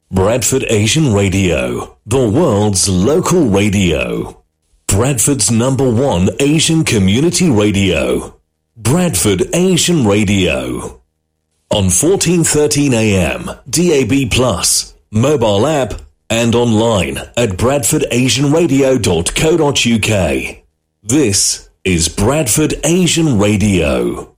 Bradford Asian Radio, the world's local radio. Bradford's #1 Asian community radio. Bradford Asian Radio. On 1413 AM, DAB+, mobile app, and online at bradfordasianradio.co.uk. This is Bradford Asian Radio.